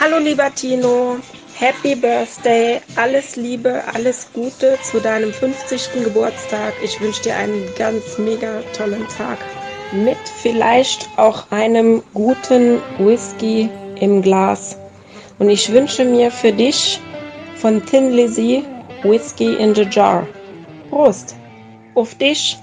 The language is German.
Hallo lieber Tino, Happy Birthday, alles Liebe, alles Gute zu deinem 50. Geburtstag. Ich wünsche dir einen ganz mega tollen Tag mit vielleicht auch einem guten Whisky im Glas. Und ich wünsche mir für dich von Tin Lizzy Whisky in the Jar. Prost auf dich!